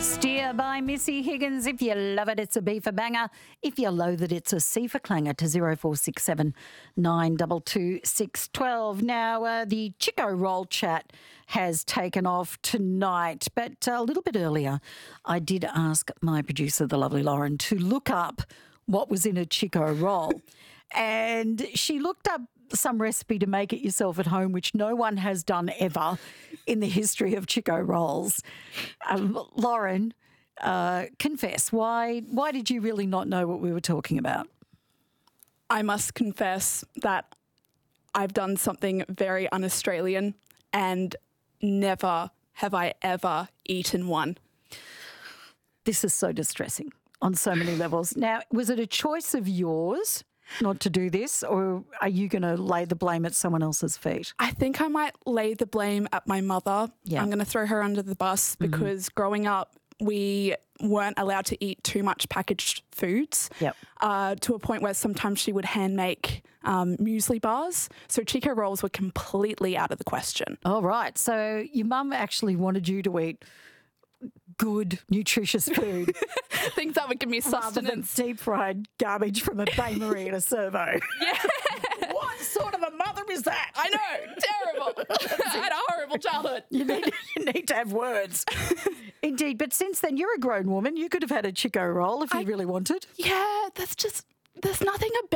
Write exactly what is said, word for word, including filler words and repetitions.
Steer by Missy Higgins. If you love it, it's a B for banger. If you loathe it, it's a C for clanger to zero four six seven nine two two six one two. Now, uh, the Chico Roll chat has taken off tonight, but a little bit earlier, I did ask my producer, the lovely Lauren, to look up what was in a Chico Roll. And she looked up some recipe to make it yourself at home, which no one has done ever in the history of Chico Rolls. Um, Lauren, uh, confess, why why did you really not know what we were talking about? I must confess that I've done something very un-Australian and never have I ever eaten one. This is so distressing on so many levels. Now, was it a choice of yours not to do this, or are you going to lay the blame at someone else's feet? I think I might lay the blame at my mother. Yeah. I'm going to throw her under the bus because mm-hmm. growing up, we weren't allowed to eat too much packaged foods yep. uh, to a point where sometimes she would hand make um, muesli bars. So Chico Rolls were completely out of the question. All right. So your mum actually wanted you to eat good, nutritious food. Things that would give me sustenance. Rather than deep-fried garbage from a bain-marie at a servo. Yeah. What sort of a mother is that? I know. Terrible. I had a horrible childhood. You need, you need to have words. Indeed. But since then, you're a grown woman. You could have had a Chico Roll if you I, really wanted. Yeah, that's just, there's nothing about